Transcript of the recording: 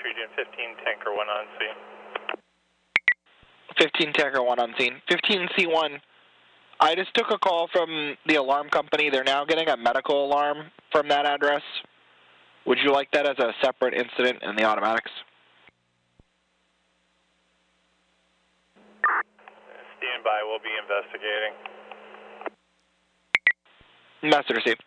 Region 15, Tanker 1 on scene. 15 Tanker 1 on scene. 15 C1, I just took a call from the alarm company. They're now getting a medical alarm from that address. Would you like that as a separate incident in the automatics? Stand by, we'll be investigating. Message received.